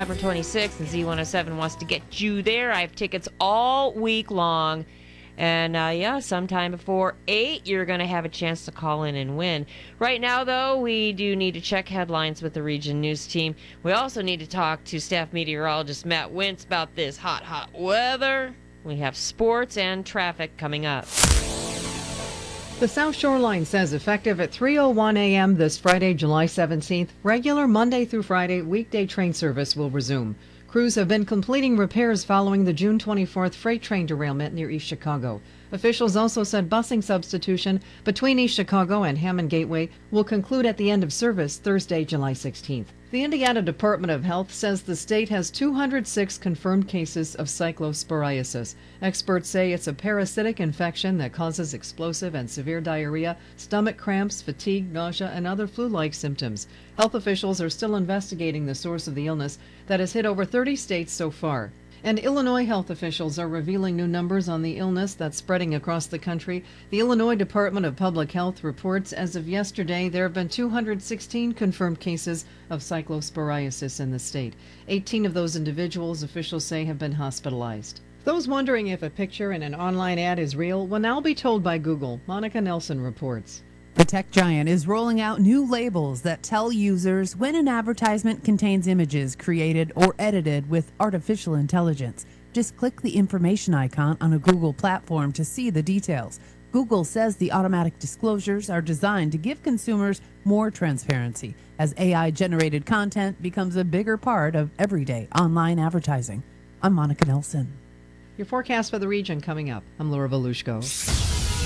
September 26th, and Z107 wants to get you there. I have tickets all week long. And sometime before 8, you're going to have a chance to call in and win. Right now, though, we do need to check headlines with the Region News team. We also need to talk to staff meteorologist Matt Wintz about this hot, hot weather. We have sports and traffic coming up. The South Shoreline says effective at 3:01 a.m. this Friday, July 17th, regular Monday through Friday weekday train service will resume. Crews have been completing repairs following the June 24th freight train derailment near East Chicago. Officials also said busing substitution between East Chicago and Hammond Gateway will conclude at the end of service Thursday, July 16th. The Indiana Department of Health says the state has 206 confirmed cases of cyclosporiasis. Experts say it's a parasitic infection that causes explosive and severe diarrhea, stomach cramps, fatigue, nausea, and other flu-like symptoms. Health officials are still investigating the source of the illness that has hit over 30 states so far. And Illinois health officials are revealing new numbers on the illness that's spreading across the country. The Illinois Department of Public Health reports as of yesterday there have been 216 confirmed cases of cyclosporiasis in the state. 18 of those individuals, officials say, have been hospitalized. Those wondering if a picture in an online ad is real will now be told by Google. Monica Nelson reports. The tech giant is rolling out new labels that tell users when an advertisement contains images created or edited with artificial intelligence. Just click the information icon on a Google platform to see the details. Google says the automatic disclosures are designed to give consumers more transparency as AI-generated content becomes a bigger part of everyday online advertising. I'm Monica Nelson. Your forecast for the region coming up. I'm Laura Volushko.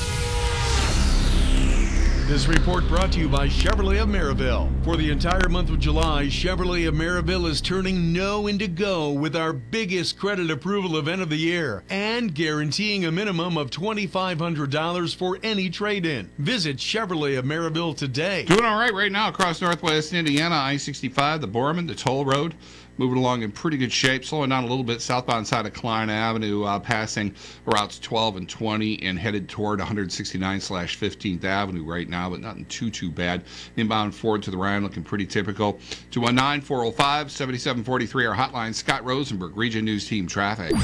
This report brought to you by Chevrolet of Maryville. For the entire month of July, Chevrolet of Maryville is turning no into go with our biggest credit approval event of the year and guaranteeing a minimum of $2,500 for any trade-in. Visit Chevrolet of Maryville today. Doing all right now across northwest Indiana, I-65, the Borman, the toll road. Moving along in pretty good shape, slowing down a little bit southbound side of Klein Avenue, passing routes 12 and 20 and headed toward 169/15th Avenue right now, but nothing too bad. Inbound forward to the Ryan looking pretty typical. 219-405-7743, our hotline. Scott Rosenberg, Region News Team Traffic.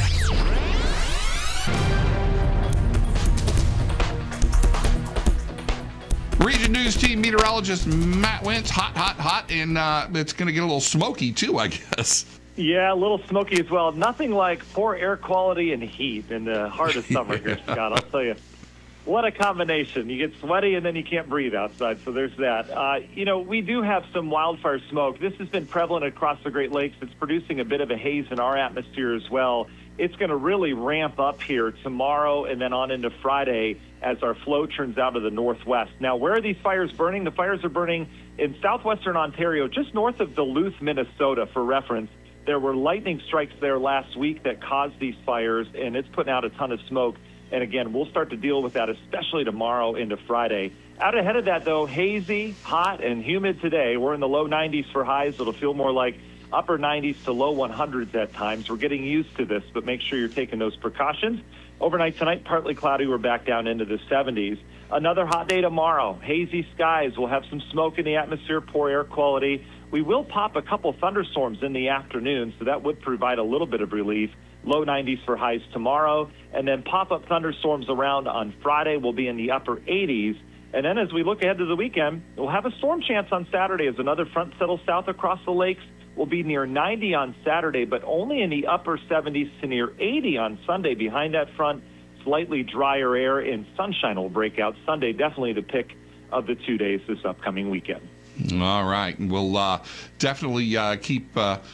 Region News Team meteorologist Matt Wintz, hot, and it's going to get a little smoky too, I guess. Yeah, a little smoky as well. Nothing like poor air quality and heat in the heart of summer here, Scott. I'll tell you, what a combination. You get sweaty and then you can't breathe outside, so there's that. We do have some wildfire smoke. This has been prevalent across the Great Lakes. It's producing a bit of a haze in our atmosphere as well. It's going to really ramp up here tomorrow and then on into Friday as our flow turns out of the northwest. Now, where are these fires burning? The fires are burning in southwestern Ontario, just north of Duluth, Minnesota, for reference. There were lightning strikes there last week that caused these fires, and it's putting out a ton of smoke. And again, we'll start to deal with that, especially tomorrow into Friday. Out ahead of that, though, hazy, hot, and humid today. We're in the low 90s for highs. It'll feel more like upper 90s to low 100s at times. We're getting used to this, but make sure you're taking those precautions. Overnight tonight, partly cloudy. We're back down into the 70s. Another hot day tomorrow. Hazy skies. We'll have some smoke in the atmosphere, poor air quality. We will pop a couple thunderstorms in the afternoon, so that would provide a little bit of relief. Low 90s for highs tomorrow. And then pop-up thunderstorms around on Friday. We'll be in the upper 80s. And then as we look ahead to the weekend, we'll have a storm chance on Saturday as another front settles south across the lakes. Will be near 90 on Saturday, but only in the upper 70s to near 80 on Sunday. Behind that front, slightly drier air and sunshine will break out Sunday. Definitely the pick of the 2 days this upcoming weekend. All right. We'll definitely keep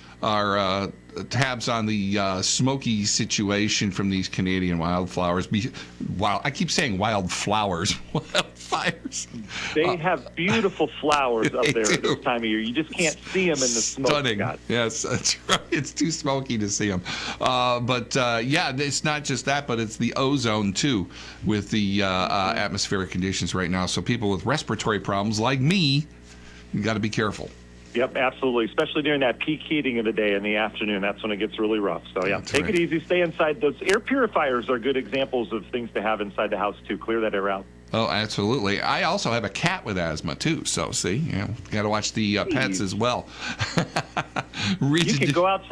our tabs on the smoky situation from these Canadian wildflowers. I keep saying wildflowers. Wildfires. They have beautiful flowers up there at this time of year. You just can't see them in the smoke. Stunning. Scott. Yes, that's right. It's too smoky to see them. But it's not just that, but it's the ozone, too, with the atmospheric conditions right now. So people with respiratory problems like me, you got to be careful. Yep, absolutely, especially during that peak heating of the day in the afternoon. That's when it gets really rough. So, yeah, take it easy. Stay inside. Those air purifiers are good examples of things to have inside the house, too. Clear that air out. Oh, absolutely. I also have a cat with asthma, too. So, see, got to watch the pets as well. You can go outside